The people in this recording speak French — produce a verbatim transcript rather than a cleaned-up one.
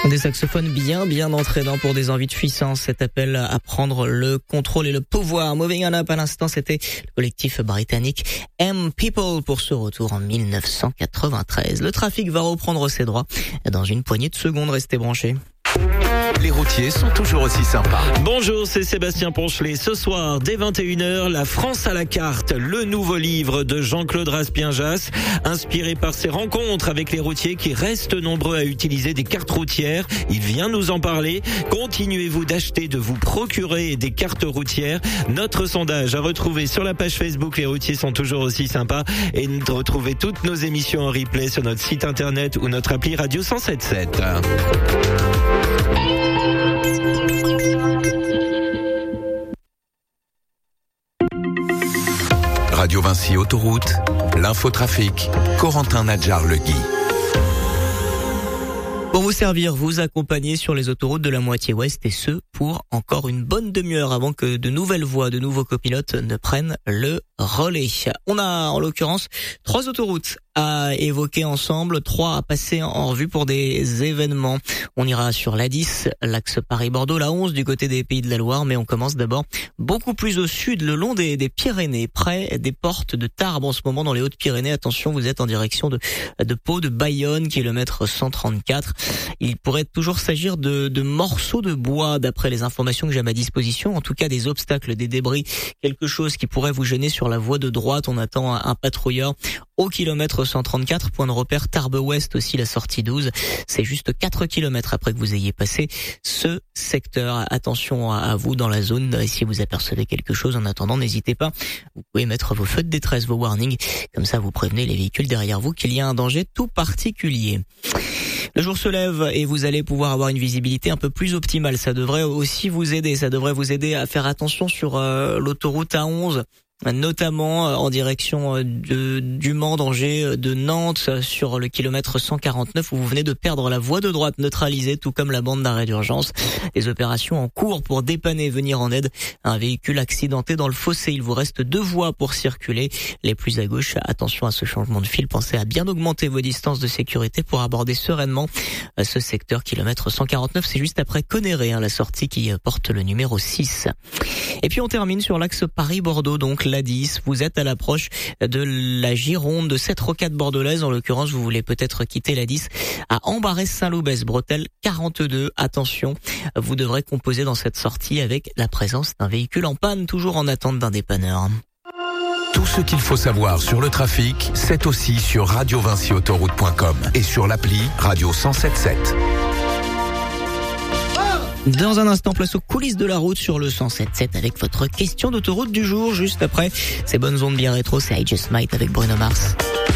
Des saxophones bien bien entraînants pour des envies de puissance. Cet appel à prendre le contrôle et le pouvoir. Moving on up à l'instant, c'était le collectif britannique M People pour ce retour en mille neuf cent quatre-vingt-treize. Le trafic va reprendre ses droits dans une poignée de secondes. Restez branchés. Les routiers sont toujours aussi sympas. Bonjour, c'est Sébastien Ponchelet. Ce soir, dès vingt et une heures, La France à la carte, le nouveau livre de Jean-Claude Raspien-Jass, inspiré par ses rencontres avec les routiers qui restent nombreux à utiliser des cartes routières. Il vient nous en parler. Continuez-vous d'acheter, de vous procurer des cartes routières. Notre sondage à retrouver sur la page Facebook Les routiers sont toujours aussi sympas, et de retrouver toutes nos émissions en replay sur notre site internet ou notre appli Radio cent sept sept. Radio Vinci Autoroute, l'infotrafic, Corentin Nadjar Le Guy. Pour vous servir, vous accompagner sur les autoroutes de la moitié ouest, et ce, pour encore une bonne demi-heure avant que de nouvelles voies, de nouveaux copilotes ne prennent le relais. On a en l'occurrence trois autoroutes à évoquer ensemble, trois à passer en revue pour des événements. On ira sur l'A dix, l'axe Paris-Bordeaux, la onze du côté des Pays de la Loire, mais on commence d'abord beaucoup plus au sud, le long des, des Pyrénées, près des portes de Tarbes en ce moment dans les Hautes-Pyrénées. Attention, vous êtes en direction de, de Pau, de Bayonne, kilomètre cent trente-quatre. Il pourrait toujours s'agir de, de morceaux de bois, d'après les informations que j'ai à ma disposition. En tout cas, des obstacles, des débris, quelque chose qui pourrait vous gêner sur la voie de droite. On attend un, un patrouilleur au kilomètre cent trente-quatre, point de repère Tarbes-Ouest aussi, la sortie douze. C'est juste quatre kilomètres après que vous ayez passé ce secteur. Attention à, à vous dans la zone. Et si vous apercevez quelque chose, en attendant, n'hésitez pas. Vous pouvez mettre vos feux de détresse, vos warnings. Comme ça, vous prévenez les véhicules derrière vous qu'il y a un danger tout particulier. Le jour se lève et vous allez pouvoir avoir une visibilité un peu plus optimale. Ça devrait aussi vous aider. Ça devrait vous aider à faire attention sur euh, l'autoroute A onze. Notamment en direction de, du Mans, d'Angers, de Nantes, sur le kilomètre cent quarante-neuf où vous venez de perdre la voie de droite neutralisée, tout comme la bande d'arrêt d'urgence. Des opérations en cours pour dépanner, venir en aide à un véhicule accidenté dans le fossé. Il vous reste deux voies pour circuler. Les plus à gauche, attention à ce changement de fil. Pensez à bien augmenter vos distances de sécurité pour aborder sereinement ce secteur kilomètre cent quarante-neuf. C'est juste après Conneré, hein, la sortie qui porte le numéro six. Et puis on termine sur l'axe Paris-Bordeaux, donc l'A dix. Vous êtes à l'approche de la Gironde, de cette rocade bordelaise. En l'occurrence, vous voulez peut-être quitter l'A dix à Ambarès-Saint-Loubès, bretelle quarante-deux. Attention, vous devrez composer dans cette sortie avec la présence d'un véhicule en panne, toujours en attente d'un dépanneur. Tout ce qu'il faut savoir sur le trafic, c'est aussi sur radio vinci autoroute point com et sur l'appli Radio cent sept sept. Dans un instant, place aux coulisses de la route sur le cent sept sept avec votre question d'autoroute du jour. Juste après ces bonnes ondes bien rétro, c'est I Just Might avec Bruno Mars.